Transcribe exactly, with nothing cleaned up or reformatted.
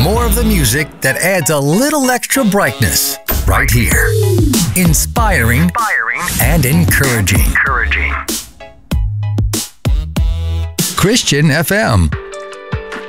more of the music that adds a little extra brightness right here. Inspiring, Inspiring and encouraging. encouraging. Christian F M.